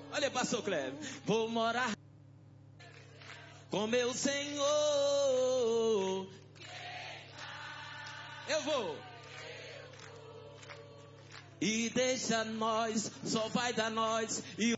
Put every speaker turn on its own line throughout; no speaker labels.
Olha, pastor Cleber. Vou morar com meu Senhor. Eu vou. E deixa nós, só vai dar nós. E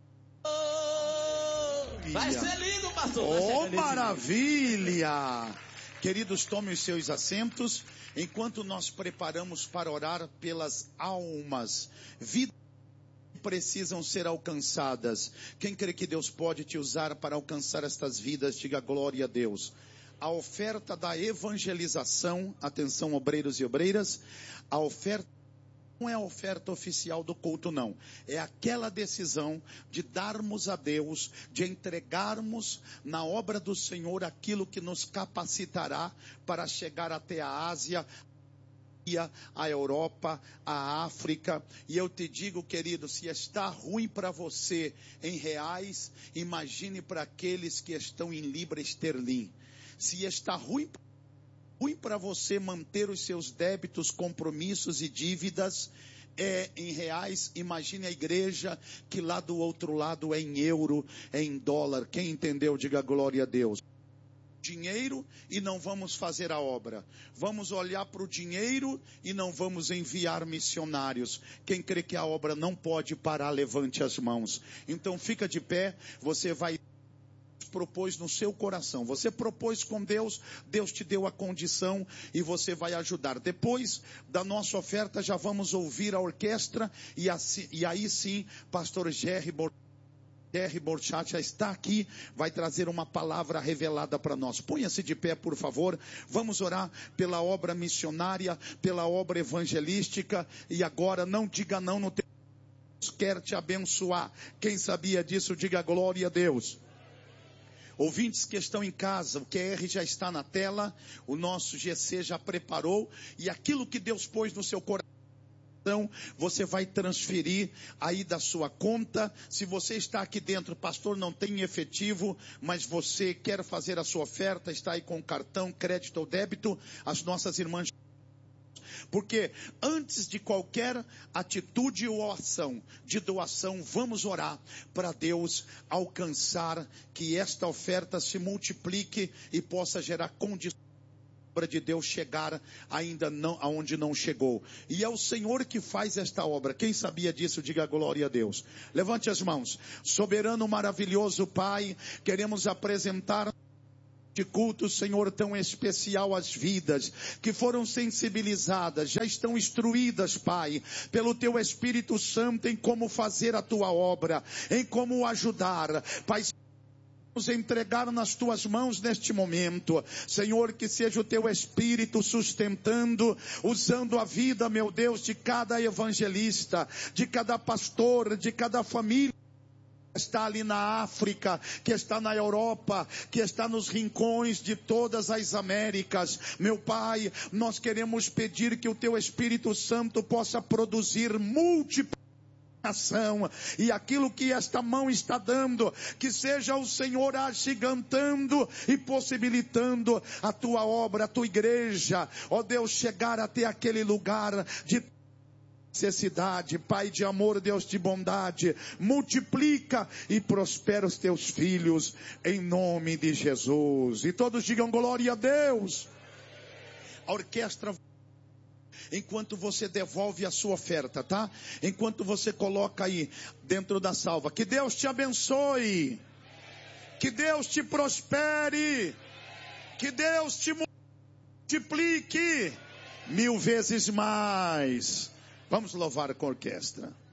vai ser lindo, pastor.
Oh, maravilha! Queridos, tomem os seus assentos, enquanto nós preparamos para orar pelas almas. Vidas precisam ser alcançadas. Quem crê que Deus pode te usar para alcançar estas vidas, diga glória a Deus. A oferta da evangelização, atenção obreiros e obreiras, a oferta não é a oferta oficial do culto, não. É aquela decisão de darmos a Deus, de entregarmos na obra do Senhor aquilo que nos capacitará para chegar até a Ásia, a Europa, a África. E eu te digo, querido, se está ruim para você em reais, imagine para aqueles que estão em libra esterlina. Se está ruim para você manter os seus débitos, compromissos e dívidas em reais, imagine a igreja que lá do outro lado é em euro, é em dólar. Quem entendeu, diga glória a Deus. Dinheiro e não vamos fazer a obra. Vamos olhar para o dinheiro e não vamos enviar missionários. Quem crê que a obra não pode parar, levante as mãos. Então fica de pé, você vai... propôs no seu coração, você propôs com Deus, Deus te deu a condição e você vai ajudar. Depois da nossa oferta já vamos ouvir a orquestra e aí sim, pastor Jerry Borchat já está aqui, vai trazer uma palavra revelada para nós. Ponha-se de pé, por favor. Vamos orar pela obra missionária, pela obra evangelística. E agora não diga não no teu... Deus quer te abençoar. Quem sabia disso, diga glória a Deus. Ouvintes que estão em casa, o QR já está na tela, o nosso GC já preparou, e aquilo que Deus pôs no seu coração, você vai transferir aí da sua conta. Se você está aqui dentro, pastor, não tem efetivo, mas você quer fazer a sua oferta, está aí com cartão, crédito ou débito, as nossas irmãs... Porque antes de qualquer atitude ou ação de doação, vamos orar para Deus alcançar que esta oferta se multiplique e possa gerar condições para de Deus chegar ainda não aonde não chegou. E é o Senhor que faz esta obra. Quem sabia disso, diga glória a Deus. Levante as mãos. Soberano, maravilhoso Pai, queremos apresentar de culto, Senhor, tão especial às vidas que foram sensibilizadas, já estão instruídas, Pai, pelo Teu Espírito Santo em como fazer a Tua obra, em como ajudar, Pai. Nos entregar nas Tuas mãos neste momento, Senhor, que seja o Teu Espírito sustentando, usando a vida, meu Deus, de cada evangelista, de cada pastor, de cada família que está ali na África, que está na Europa, que está nos rincões de todas as Américas. Meu Pai, nós queremos pedir que o Teu Espírito Santo possa produzir multiplicação, e aquilo que esta mão está dando, que seja o Senhor agigantando e possibilitando a Tua obra, a Tua igreja, ó Deus, chegar até aquele lugar de necessidade. Pai de amor, Deus de bondade, multiplica e prospera os Teus filhos, em nome de Jesus. E todos digam glória a Deus. A orquestra, enquanto você devolve a sua oferta, tá? Enquanto você coloca aí dentro da salva, que Deus te abençoe, que Deus te prospere, que Deus te multiplique 1000 vezes mais. Vamos louvar com a orquestra.